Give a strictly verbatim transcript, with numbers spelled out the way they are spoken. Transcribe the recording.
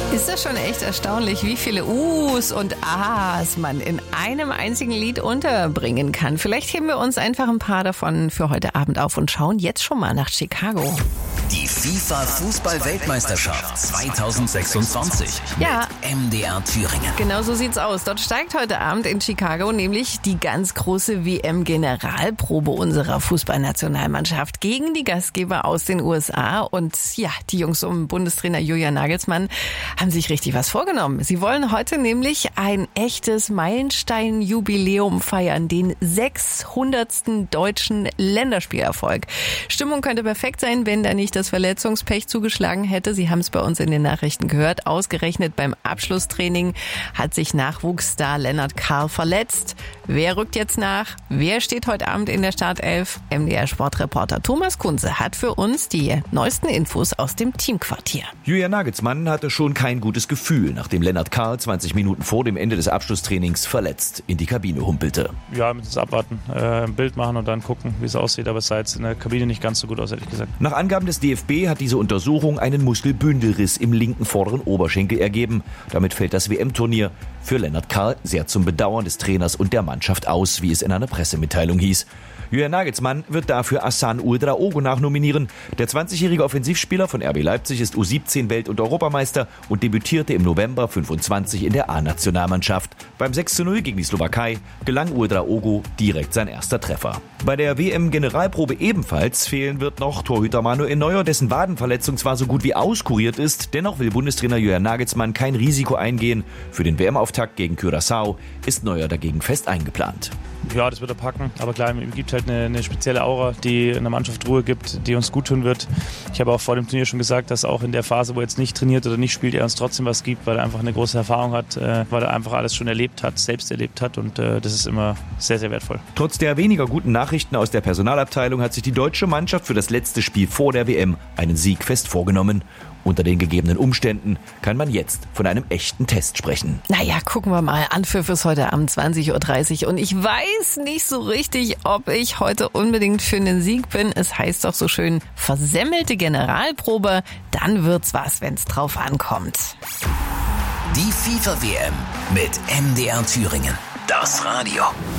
Ist das schon echt erstaunlich, wie viele U's und A's man in einem einzigen Lied unterbringen kann. Vielleicht heben wir uns einfach ein paar davon für heute Abend auf und schauen jetzt schon mal nach Chicago. Die FIFA-Fußball-Weltmeisterschaft zweitausendsechsundzwanzig Ja. mit M D R Thüringen. Genau so sieht's aus. Dort steigt heute Abend in Chicago nämlich die ganz große W M-Generalprobe unserer Fußballnationalmannschaft gegen die Gastgeber aus den U S A. Und ja, die Jungs um Bundestrainer Julian Nagelsmann haben sich richtig was vorgenommen. Sie wollen heute nämlich ein echtes Meilenstein-Jubiläum feiern, den sechshundertsten deutschen Länderspielerfolg. Stimmung könnte perfekt sein, wenn da nicht das Verletzungspech zugeschlagen hätte. Sie haben es bei uns in den Nachrichten gehört. Ausgerechnet beim Abschlusstraining hat sich Nachwuchsstar Lennart Karl verletzt. Wer rückt jetzt nach? Wer steht heute Abend in der Startelf? M D R-Sportreporter Thomas Kunze hat für uns die neuesten Infos aus dem Teamquartier. Julian Nagelsmann hatte schon kein gutes Gefühl, nachdem Lennart Karl zwanzig Minuten vor dem Ende des Abschlusstrainings verletzt in die Kabine humpelte. Ja, mit das Abwarten, äh, ein Bild machen und dann gucken, wie es aussieht. Aber es sah jetzt in der Kabine nicht ganz so gut aus, ehrlich gesagt. Nach Angaben des D F B hat diese Untersuchung einen Muskelbündelriss im linken vorderen Oberschenkel ergeben. Damit fällt das W M-Turnier für Lennart Karl sehr zum Bedauern des Trainers und der Mannschaft aus, wie es in einer Pressemitteilung hieß. Julian Nagelsmann wird dafür Hassan Ouedraogo nachnominieren. Der zwanzigjährige Offensivspieler von R B Leipzig ist U siebzehn Welt- und Europameister und debütierte im November fünfundzwanzig in der A-Nationalmannschaft. Beim sechs zu null gegen die Slowakei gelang Ouedraogo direkt sein erster Treffer. Bei der W M-Generalprobe ebenfalls fehlen wird noch Torhüter Manuel Neuer, dessen Wadenverletzung zwar so gut wie auskuriert ist, dennoch will Bundestrainer Julian Nagelsmann kein Risiko eingehen. Für den W M-Auftakt gegen Curaçao ist Neuer dagegen fest eingeplant. Ja, das wird er packen. Aber klar, ihm gibt halt eine, eine spezielle Aura, die in der Mannschaft Ruhe gibt, die uns gut tun wird. Ich habe auch vor dem Turnier schon gesagt, dass auch in der Phase, wo er jetzt nicht trainiert oder nicht spielt, er uns trotzdem was gibt, weil er einfach eine große Erfahrung hat, äh, weil er einfach alles schon erlebt hat, selbst erlebt hat und äh, das ist immer sehr, sehr wertvoll. Trotz der weniger guten Nachrichten aus der Personalabteilung hat sich die deutsche Mannschaft für das letzte Spiel vor der W M einen Sieg fest vorgenommen. Unter den gegebenen Umständen kann man jetzt von einem echten Test sprechen. Naja, gucken wir mal. Anpfiff ist heute Abend zwanzig Uhr dreißig und ich weiß nicht so richtig, ob ich heute unbedingt für einen Sieg bin. Es heißt doch so schön, versemmelte Generalprobe, dann wird's was, wenn's drauf ankommt. Die FIFA-W M mit M D R Thüringen. Das Radio.